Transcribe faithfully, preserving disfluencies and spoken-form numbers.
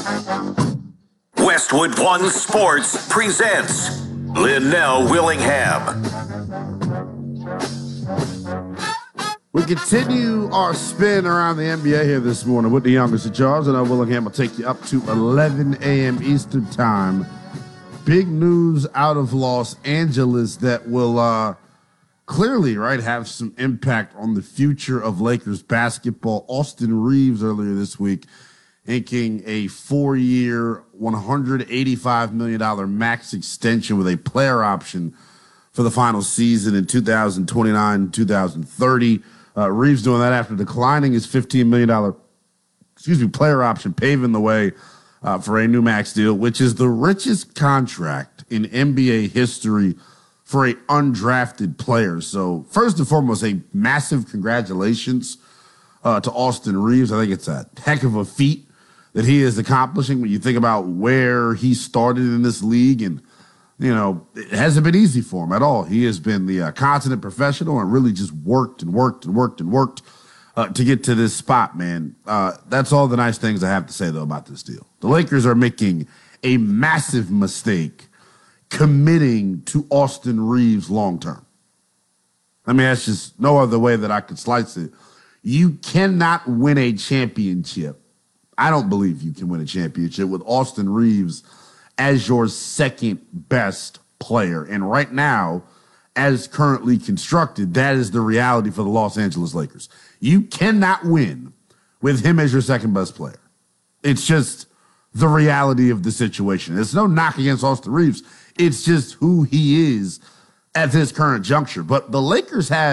Westwood One Sports presents Linnell Willingham. We continue our spin around the N B A here this morning with the youngest of Charles, and I Willingham will take you up to eleven a.m. Eastern Time. Big news out of Los Angeles that will uh, clearly, right, have some impact on the future of Lakers basketball. Austin Reaves earlier this week inking a four-year, one hundred eighty-five million dollars max extension with a player option for the final season in two thousand twenty-nine, two thousand thirty. Uh, Reaves doing that after declining his fifteen million dollars, excuse me, player option, paving the way uh, for a new max deal, which is the richest contract in N B A history for a undrafted player. So first and foremost, a massive congratulations uh, to Austin Reaves. I think it's a heck of a feat that he is accomplishing when you think about where he started in this league. And, you know, it hasn't been easy for him at all. He has been the uh, consummate professional and really just worked and worked and worked and worked uh, to get to this spot, man. Uh, that's all the nice things I have to say, though, about this deal. The Lakers are making a massive mistake committing to Austin Reaves long-term. I mean, that's just no other way that I could slice it. You cannot win a championship. I don't believe you can win a championship with Austin Reaves as your second best player. And right now, as currently constructed, that is the reality for the Los Angeles Lakers. You cannot win with him as your second best player. It's just the reality of the situation. It's no knock against Austin Reaves. It's just who he is at this current juncture. But the Lakers have